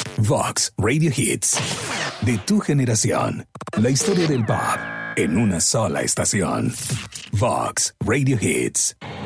Vox Radio Hits. De tu generación. La historia del pop en una sola estación. Vox Radio Hits.